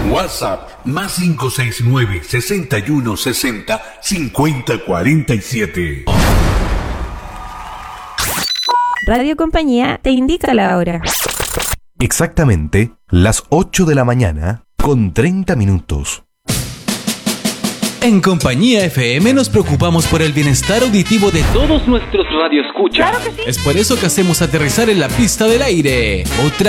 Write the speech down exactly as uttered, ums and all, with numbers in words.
WhatsApp más cinco seis nueve, seis uno seis cero, cinco cero cuatro siete. Radio Compañía te indica la hora. Exactamente las ocho de la mañana con treinta minutos. En Compañía F M nos preocupamos por el bienestar auditivo de todos nuestros radioescuchas. Claro que sí. Es por eso que hacemos aterrizar en la pista del aire otra